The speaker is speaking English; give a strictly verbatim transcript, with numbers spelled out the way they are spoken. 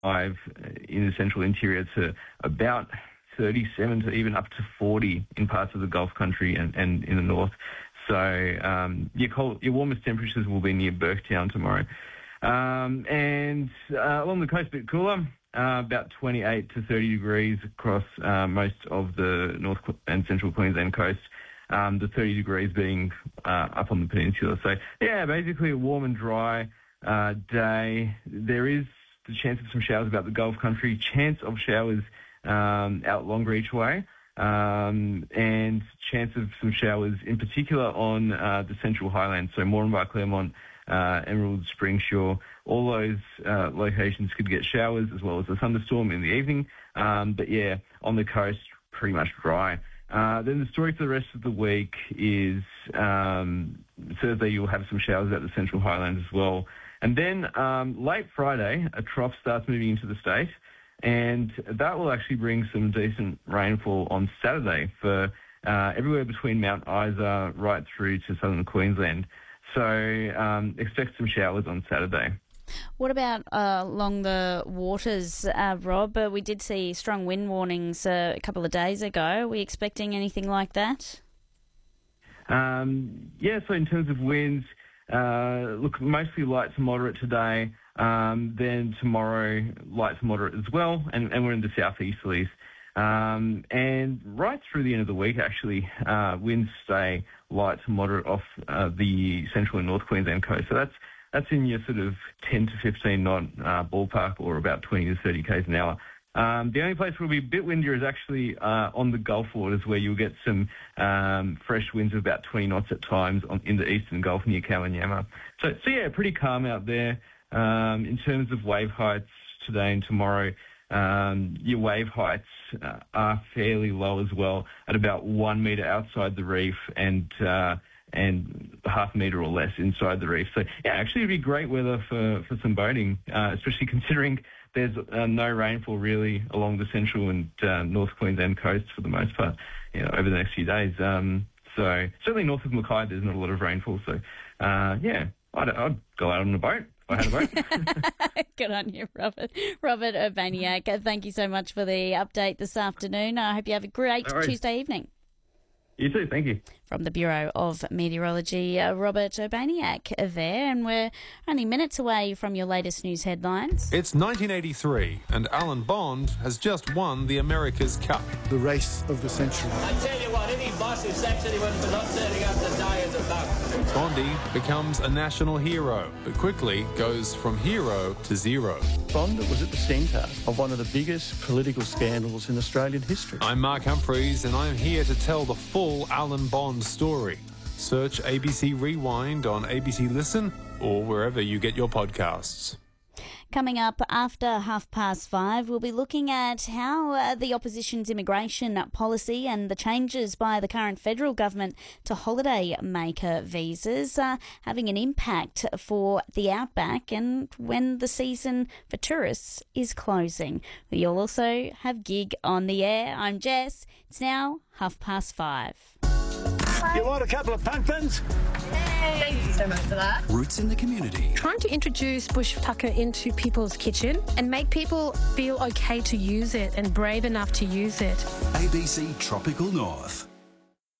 in the central interior to about thirty-seven to even up to forty in parts of the Gulf country and, and in the north. So um, your, cold, your warmest temperatures will be near Burketown tomorrow. Um, and uh, along the coast, a bit cooler, uh, about twenty-eight to thirty degrees across uh, most of the north and central Queensland coast. Um, the thirty degrees being uh, up on the peninsula. So, yeah, basically a warm and dry uh, day. There is the chance of some showers about the Gulf country, chance of showers um, out Longreach way, um, and chance of some showers in particular on uh, the central highlands, so Moranbah, Claremont, uh, Emerald, Springshore. All those uh, locations could get showers as well as a thunderstorm in the evening. Um, but, yeah, on the coast, pretty much dry. Uh, then the story for the rest of the week is um, Thursday you'll have some showers at the Central Highlands as well. And then um, late Friday, a trough starts moving into the state, and that will actually bring some decent rainfall on Saturday for uh, everywhere between Mount Isa right through to southern Queensland. So um, expect some showers on Saturday. What about uh, along the waters, uh, Rob? Uh, we did see strong wind warnings uh, a couple of days ago. Are we expecting anything like that? Um, yeah, so in terms of winds, uh, look, mostly light to moderate today. Um, then tomorrow, light to moderate as well, and, and we're in the southeasterlies. Um, and right through the end of the week, actually, uh, winds stay light to moderate off uh, the central and north Queensland coast. So that's That's in your sort of ten to fifteen knot uh, ballpark, or about twenty to thirty k's an hour. Um, the only place where it'll be a bit windier is actually uh, on the Gulf waters, where you'll get some um, fresh winds of about twenty knots at times on, in the eastern Gulf near Kawanyama. So, so yeah, pretty calm out there. Um, in terms of wave heights today and tomorrow, um, your wave heights uh, are fairly low as well, at about one metre outside the reef and uh, and half a metre or less inside the reef. So, yeah, actually it'd be great weather for, for some boating, uh, especially considering there's uh, no rainfall really along the central and uh, north Queensland coast for the most part, you know, over the next few days. Um, so certainly north of Mackay there's not a lot of rainfall. So, uh, yeah, I'd, I'd go out on a boat if I had a boat. Good on you, Robert. Robert Urbaniak, thank you so much for the update this afternoon. I hope you have a great Tuesday evening. You too, thank you. From the Bureau of Meteorology, uh, Robert Urbaniak there, and we're only minutes away from your latest news headlines. It's nineteen eighty-three, and Alan Bond has just won the America's Cup. The race of the century. I tell you what, any boss who sacks anyone for not turning up to die is a bug. Bondy becomes a national hero, but quickly goes from hero to zero. Bond was at the centre of one of the biggest political scandals in Australian history. I'm Mark Humphreys, and I'm here to tell the full Alan Bond story. Search A B C Rewind on A B C Listen or wherever you get your podcasts. Coming up after half past five, we'll be looking at how uh, the opposition's immigration policy and the changes by the current federal government to holiday maker visas are having an impact for the outback and when the season for tourists is closing. You'll also have Gig on the air. I'm Jess. It's now half past five. You want a couple of pumpkins? Thank you so much for that. Roots in the community. Trying to introduce bush tucker into people's kitchen and make people feel okay to use it and brave enough to use it. A B C Tropical North.